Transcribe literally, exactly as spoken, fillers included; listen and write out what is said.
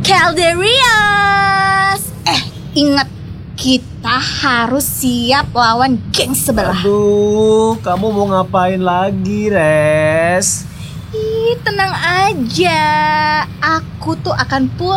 Calderias. Eh, ingat, kita harus siap lawan geng sebelah. Aduh, kamu mau ngapain lagi, Res? Ih, tenang aja. Aku tuh akan pulang